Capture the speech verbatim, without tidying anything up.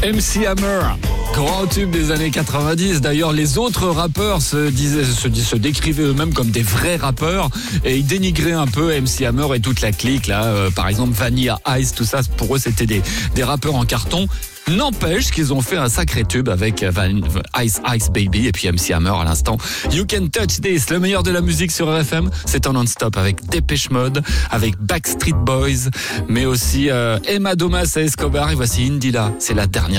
M C Hammer, grand tube des années quatre-vingt-dix. D'ailleurs, les autres rappeurs se disaient, se, se décrivaient eux-mêmes comme des vrais rappeurs et ils dénigraient un peu M C Hammer et toute la clique là. Euh, par exemple, Vanilla Ice, tout ça, pour eux, c'était des, des rappeurs en carton. N'empêche qu'ils ont fait un sacré tube avec Van, Ice Ice Baby et puis M C Hammer à l'instant. You Can Touch This, le meilleur de la musique sur R F M. C'est en non-stop avec Depeche Mode, avec Backstreet Boys, mais aussi euh, Emma Domas et Escobar. Et voici Indila, c'est la dernière.